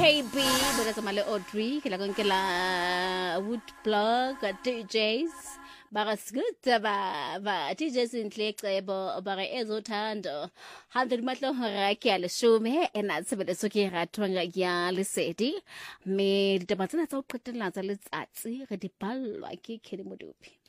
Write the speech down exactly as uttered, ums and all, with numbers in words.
K B, but sa male Audrey, kailangan kila Wood Blog, D Js, baka siguta ba, ba, D Js intle ba, baka ezothando, hundred matlo haraki ala shume, ena sabele soki ratwanga ya lisedi, me ditamatana sa uqetelanza letsatsi, re dipalwa ke Kelly Modupi.